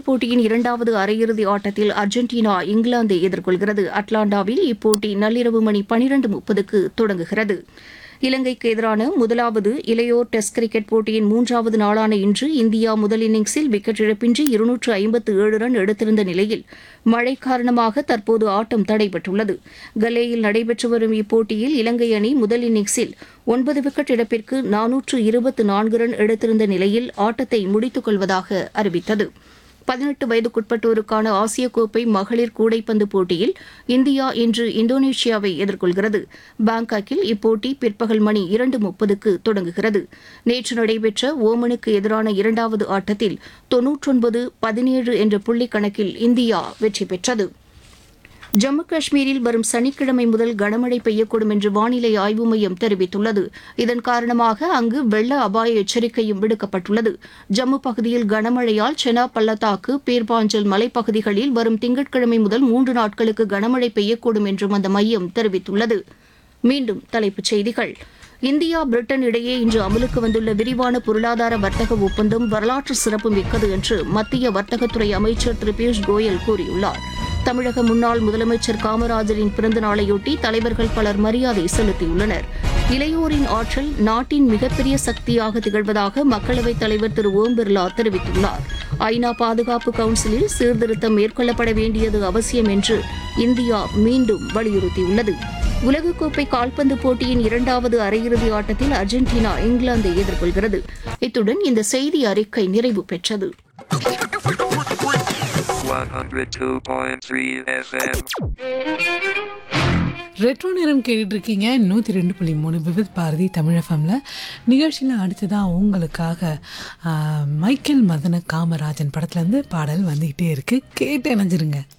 போட்டியின் இரண்டாவது அரையிறுதி ஆட்டத்தில் அர்ஜென்டினா இங்கிலாந்தை எதிர்கொள்கிறது. அட்லாண்டாவில் இப்போட்டி நள்ளிரவு மணி 12:30க்கு தொடங்குகிறது. இலங்கைக்கு எதிரான முதலாவது இளையோர் டெஸ்ட் கிரிக்கெட் போட்டியின் மூன்றாவது நாளான இன்று இந்தியா முதல் இன்னிங்ஸில் விக்கெட் இழப்பின்றி 257 ரன் எடுத்திருந்த நிலையில் மழை காரணமாக தற்போது ஆட்டம் தடைபட்டுள்ளது. கலேயில் நடைபெற்று வரும் இப்போட்டியில் இலங்கை அணி முதல் இன்னிங்ஸில் 9 விக்கெட் இழப்பிற்கு 424 ரன் எடுத்திருந்த நிலையில் ஆட்டத்தை முடித்துக் கொள்வதாக அறிவித்தது. 18 வயதுக்குட்பட்டோருக்கான ஆசிய கோப்பை மகளிர் கூடைப்பந்து போட்டியில் இந்தியா இன்று இந்தோனேஷியாவை எதிர்கொள்கிறது. பாங்காக்கில் இப்போட்டி பிற்பகல் மணி 2:30க்கு தொடங்குகிறது. நேற்று நடைபெற்ற ஓமனுக்கு எதிரான இரண்டாவது ஆட்டத்தில் 99-17 என்ற புள்ளி கணக்கில் இந்தியா வெற்றி பெற்றது. ஜம்மு காஷ்மீரில் வரும் சனிக்கிழமை முதல் கனமழை பெய்யக்கூடும் என்று வானிலை ஆய்வு மையம் தெரிவித்துள்ளது. இதன் காரணமாக அங்கு வெள்ள அபாய எச்சரிக்கையும் விடுக்கப்பட்டுள்ளது. ஜம்மு பகுதியில் கனமழையால் செனாப் பள்ளத்தாக்கு, பீர்பாஞ்சல் மலைப்பகுதிகளில் வரும் திங்கட்கிழமை முதல் 3 நாட்களுக்கு கனமழை பெய்யக்கூடும் என்றும் அந்த மையம் தெரிவித்துள்ளது. மீண்டும் தலைப்புச் செய்திகள். இந்தியா பிரிட்டன் இடையே இன்று அமலுக்கு வந்துள்ள விரிவான பொருளாதார வர்த்தக ஒப்பந்தம் வரலாற்று சிறப்பு மிக்கது என்று மத்திய வர்த்தகத்துறை அமைச்சர் திரு பியூஷ் கோயல் கூறியுள்ளார். தமிழக முன்னாள் முதலமைச்சர் காமராஜரின் பிறந்த நாளையொட்டி தலைவர்கள் பலர் மரியாதை செலுத்தியுள்ளனர். இளையோரின் ஆற்றல் நாட்டின் மிகப்பெரிய சக்தியாக திகழ்வதாக மக்களவைத் தலைவர் திரு ஓம் பிர்லா தெரிவித்துள்ளார். ஐநா பாதுகாப்பு கவுன்சிலில் சீர்திருத்தம் மேற்கொள்ளப்பட வேண்டியது அவசியம் என்று இந்தியா மீண்டும் வலியுறுத்தியுள்ளது. உலகக்கோப்பை கால்பந்து போட்டியின் இரண்டாவது அரையிறுதி ஆட்டத்தில் அர்ஜென்டினா இங்கிலாந்தை எதிர்கொள்கிறது. இத்துடன் இந்த செய்தி அறிக்கை நிறைவு பெற்றது. 102.3 FM. ரெட்ரோ நேரம் கேட்டுட்டு இருக்கீங்க 102.3 விவித் பாரதி தமிழ் எஃப்எம்ல. நிகழ்ச்சியில் அடுத்ததான் உங்களுக்காக மைக்கேல் மதன காமராஜன் படத்துலேருந்து பாடல் வந்துக்கிட்டே இருக்கு. கேட்டு இணைஞ்சிருங்க.